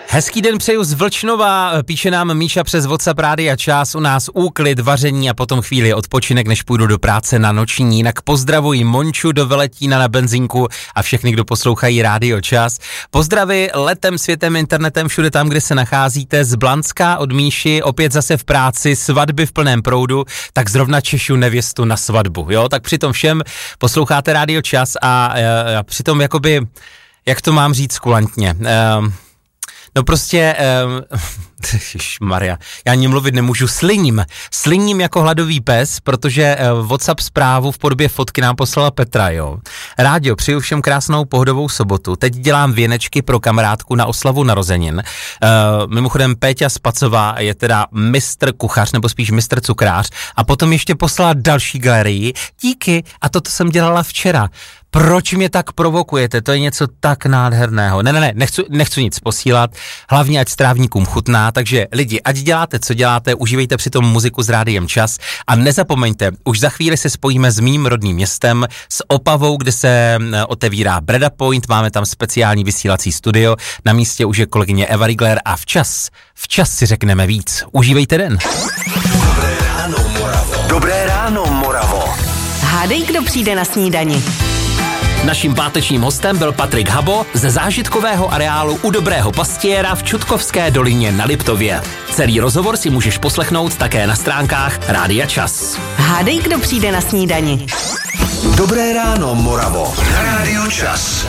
Hezký den přeju z Vlčnova, píše nám Míša přes WhatsApp Rádia Čas, u nás úklid, vaření a potom chvíli odpočinek, než půjdu do práce na noční. Jinak pozdravuji Monču do Veletína na benzínku a všechny, kdo poslouchají Rádio Čas. Pozdravy letem, světem, internetem, všude tam, kde se nacházíte. Z Blanska od Míši, opět zase v práci, svatby v plném proudu, tak zrovna češu nevěstu na svatbu, jo? Tak přitom všem posloucháte Rádio Čas a přitom jakoby, jak to mám říct kulantně, no prostě, Maria, já ani mluvit nemůžu, sliním jako hladový pes, protože WhatsApp zprávu v podobě fotky nám poslala Petra, jo. Rádio, přeju všem krásnou pohodovou sobotu, teď dělám věnečky pro kamarádku na oslavu narozenin. Mimochodem Péťa Spacová je teda mistr kuchař, nebo spíš mistr cukrář, a potom ještě poslala další galerii, díky, a toto jsem dělala včera. Proč mě tak provokujete? To je něco tak nádherného. Ne, nechci nic posílat, hlavně ať strávníkům chutná, takže lidi, ať děláte, co děláte, užívejte přitom muziku s Rádiem Čas a nezapomeňte, už za chvíli se spojíme s mým rodným městem, s Opavou, kde se otevírá Breda Point, máme tam speciální vysílací studio, na místě už je kolegyně Eva Rigler a včas si řekneme víc. Užívejte den. Dobré ráno, Moravo. Dobré ráno, Moravo. Hádej, kdo přijde na snídani. Naším pátečním hostem byl Patrik Habo ze zážitkového areálu u Dobrého Pastěra v Čutkovské dolině na Liptově. Celý rozhovor si můžeš poslechnout také na stránkách Rádia Čas. Hádej, kdo přijde na snídani. Dobré ráno, Moravo. Na Rádio Čas.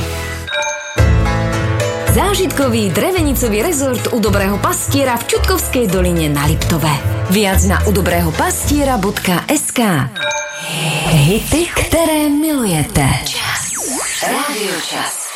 Zážitkový drevenicový rezort u Dobrého Pastiera v Čutkovskej doline na Liptove. Viac na udobrehopastiera.sk. Hity, které milujete. Rádio Čas.